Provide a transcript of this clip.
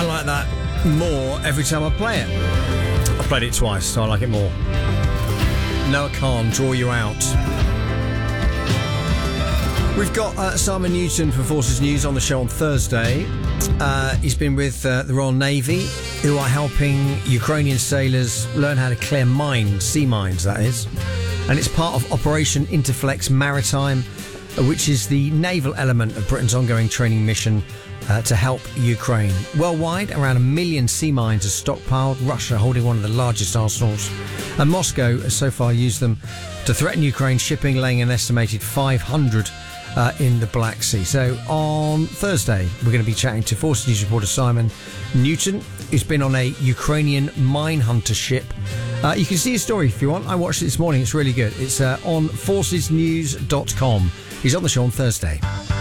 I like that more every time I play it. I played it twice, so I like it more. Noah Khan, Draw You Out. We've got Simon Newton from Forces News on the show on Thursday. He's been with the Royal Navy, who are helping Ukrainian sailors learn how to clear mines, sea mines that is. And it's part of Operation Interflex Maritime, which is the naval element of Britain's ongoing training mission to help Ukraine. Worldwide, around 1 million sea mines are stockpiled, Russia holding one of the largest arsenals. And Moscow has so far used them to threaten Ukraine, shipping, laying an estimated 500 in the Black Sea. So on Thursday, we're going to be chatting to Forces News reporter Simon Newton, who's been on a Ukrainian mine hunter ship. You can see his story if you want. I watched it this morning. It's really good. It's on forcesnews.com. He's on the show on Thursday.